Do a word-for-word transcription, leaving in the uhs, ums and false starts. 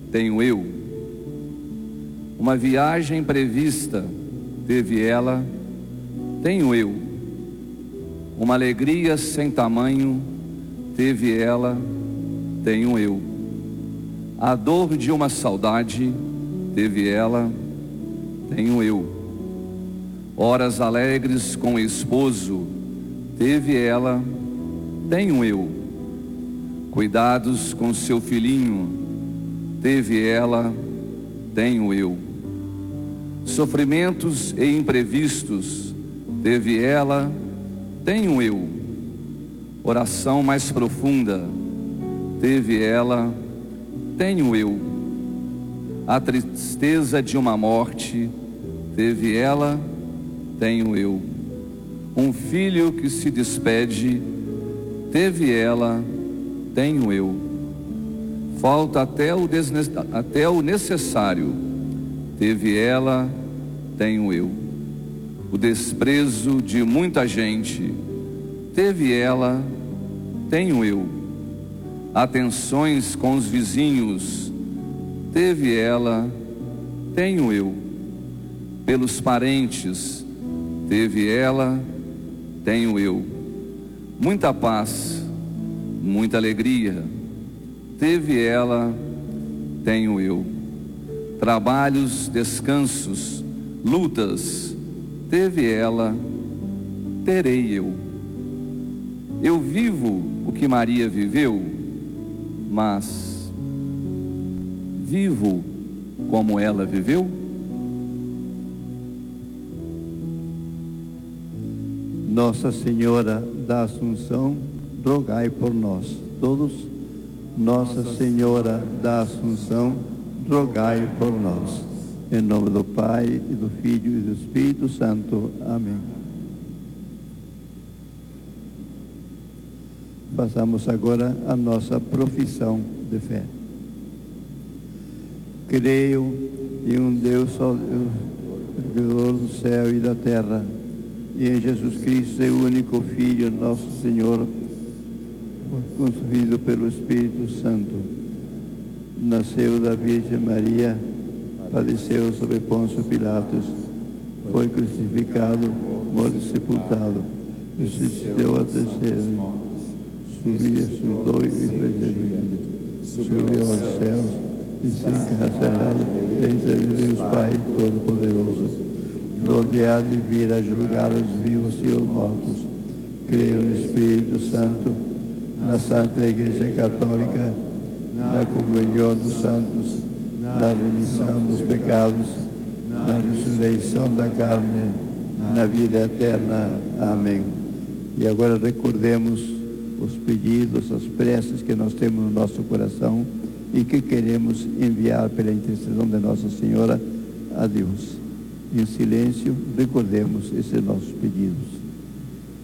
tenho eu. Uma viagem prevista, teve ela, tenho eu. Uma alegria sem tamanho, teve ela, tenho eu. A dor de uma saudade, teve ela, tenho eu. Horas alegres com o esposo, teve ela, tenho eu. Cuidados com seu filhinho, teve ela, tenho eu. Sofrimentos e imprevistos, teve ela, tenho eu. Oração mais profunda, teve ela, tenho eu. A tristeza de uma morte, teve ela, tenho eu. Um filho que se despede, teve ela, tenho eu. Falta até o, desne... até o necessário, teve ela, tenho eu. O desprezo de muita gente, teve ela, tenho eu. Atenções com os vizinhos, teve ela, tenho eu. Pelos parentes, teve ela, tenho eu. Muita paz, muita alegria, teve ela, tenho eu. Trabalhos, descansos, lutas, teve ela, terei eu. Eu vivo o que Maria viveu, mas vivo como ela viveu? Nossa Senhora da Assunção, rogai por nós. Todos, Nossa Senhora da Assunção, rogai por nós. Em nome do Pai, e do Filho e do Espírito Santo. Amém. Passamos agora a nossa profissão de fé. Creio em um Deus só, Criador do céu e da terra, e em Jesus Cristo, seu único Filho, nosso Senhor, concebido pelo Espírito Santo. Nasceu da Virgem Maria, padeceu sob Pôncio Pilatos, foi crucificado, morto e sepultado, ressuscitou a terceira, subiu, ressuscitou e foi subiu aos céus e se encarcerará entre Deus Pai Todo-Poderoso, onde há de vir a julgar os vivos e os mortos. Creio no Espírito Santo, na Santa Igreja Católica, na comunhão dos santos, na remissão dos pecados, na ressurreição da carne, na vida eterna. Amém. E agora recordemos os pedidos, as preces que nós temos no nosso coração e que queremos enviar pela intercessão de Nossa Senhora a Deus. Em silêncio, recordemos esses nossos pedidos.